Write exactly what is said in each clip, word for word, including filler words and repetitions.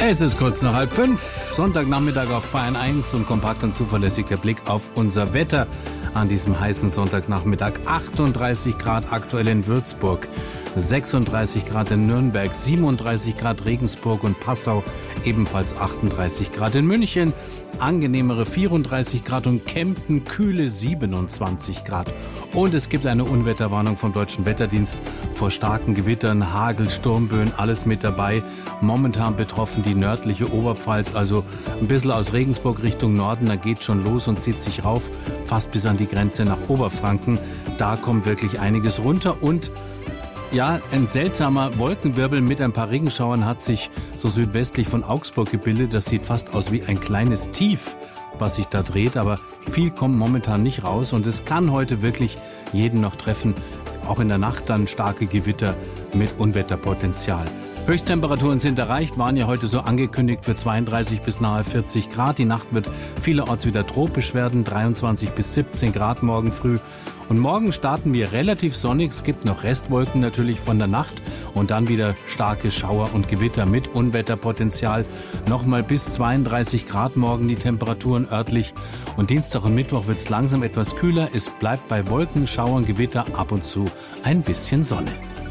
Es ist kurz nach halb fünf, Sonntagnachmittag auf Bayern eins und kompakt und zuverlässig der Blick auf unser Wetter an diesem heißen Sonntagnachmittag. achtunddreißig Grad aktuell in Würzburg, sechsunddreißig Grad in Nürnberg, siebenunddreißig Grad Regensburg und Passau, ebenfalls achtunddreißig Grad in München, angenehmere vierunddreißig Grad und Kempten kühle siebenundzwanzig Grad. Und es gibt eine Unwetterwarnung vom Deutschen Wetterdienst vor starken Gewittern, Hagel, Sturmböen, alles mit dabei. Momentan betroffen die nördliche Oberpfalz, also ein bisschen aus Regensburg Richtung Norden, da geht schon los und zieht sich rauf, fast bis an die Grenze nach Oberfranken. Da kommt wirklich einiges runter und ja, ein seltsamer Wolkenwirbel mit ein paar Regenschauern hat sich so südwestlich von Augsburg gebildet. Das sieht fast aus wie ein kleines Tief, was sich da dreht. Aber viel kommt momentan nicht raus und es kann heute wirklich jeden noch treffen. Auch in der Nacht dann starke Gewitter mit Unwetterpotenzial. Höchsttemperaturen sind erreicht, waren ja heute so angekündigt für zweiunddreißig bis nahe vierzig Grad. Die Nacht wird vielerorts wieder tropisch werden, dreiundzwanzig bis siebzehn Grad morgen früh. Und morgen starten wir relativ sonnig, es gibt noch Restwolken natürlich von der Nacht und dann wieder starke Schauer und Gewitter mit Unwetterpotenzial. Nochmal bis zweiunddreißig Grad morgen die Temperaturen örtlich und Dienstag und Mittwoch wird es langsam etwas kühler. Es bleibt bei Wolken, Schauern, Gewitter, ab und zu ein bisschen Sonne.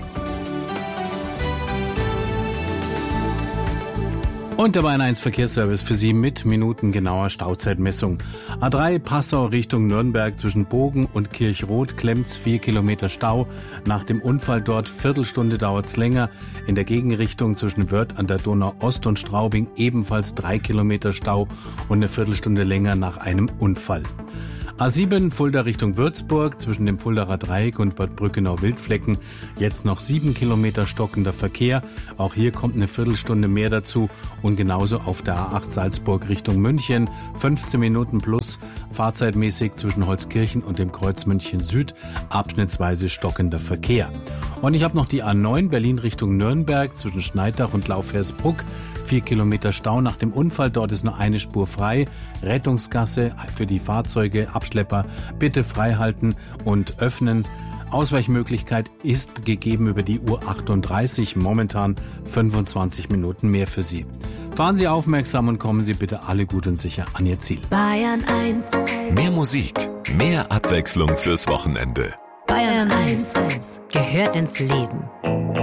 Und der Bayern eins Verkehrsservice für Sie mit minutengenauer Stauzeitmessung. A drei Passau Richtung Nürnberg zwischen Bogen und Kirchroth klemmt's vier Kilometer Stau. Nach dem Unfall dort Viertelstunde dauert's länger. In der Gegenrichtung zwischen Wörth an der Donau Ost und Straubing ebenfalls drei Kilometer Stau und eine Viertelstunde länger nach einem Unfall. A sieben Fulda Richtung Würzburg zwischen dem Fuldaer Dreieck und Bad Brückenau-Wildflecken. Jetzt noch sieben Kilometer stockender Verkehr. Auch hier kommt eine Viertelstunde mehr dazu. Und genauso auf der A acht Salzburg Richtung München. fünfzehn Minuten plus fahrzeitmäßig zwischen Holzkirchen und dem Kreuz München Süd. Abschnittsweise stockender Verkehr. Und ich habe noch die A neun Berlin Richtung Nürnberg zwischen Schneidach und Laufhersbruck. Vier Kilometer Stau nach dem Unfall. Dort ist nur eine Spur frei. Rettungsgasse für die Fahrzeuge, Abschlepper bitte frei halten und öffnen. Ausweichmöglichkeit ist gegeben über die U achtunddreißig. Momentan fünfundzwanzig Minuten mehr für Sie. Fahren Sie aufmerksam und kommen Sie bitte alle gut und sicher an Ihr Ziel. Bayern eins. Mehr Musik, mehr Abwechslung fürs Wochenende. Bayern eins gehört ins Leben.